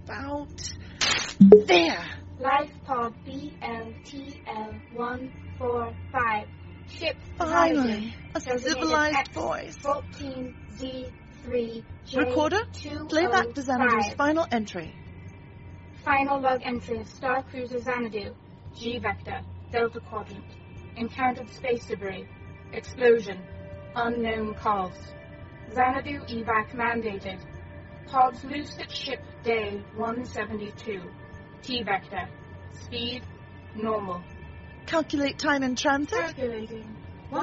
about there. Life pod BLTL145. Ship Finally, a Designated civilized X voice. 14Z3J. Recorder, play back to Xanadu's final entry. Final log entry of Star Cruiser Xanadu. G vector. Delta quadrant. Encountered space debris. Explosion. Unknown cause. Xanadu evac mandated. Pods loosed at ship day 172. T vector. Speed normal. Calculate time in transit. Calculating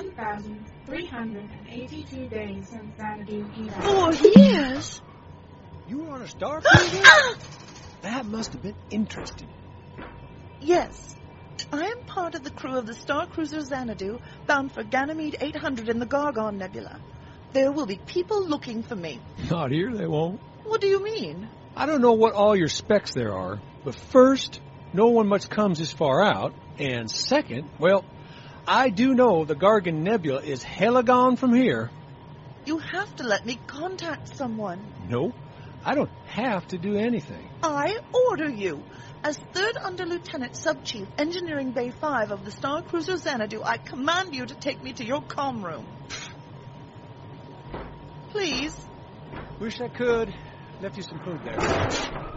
1,382 days since Xanadu evac. 4 years? You were on a star cruiser? That must have been interesting. Yes. I am part of the crew of the Star Cruiser Xanadu, bound for Ganymede 800 in the Gargon Nebula. There will be people looking for me. Not here, they won't. What do you mean? I don't know what all your specs there are, but first, no one much comes this far out, and second, well, I do know the Gargon Nebula is hella gone from here. You have to let me contact someone. No, I don't have to do anything. I order you. As 3rd Under Lieutenant Sub-Chief, Engineering Bay 5 of the Star Cruiser Xanadu, I command you to take me to your comm room. Please. Wish I could. Left you some food there.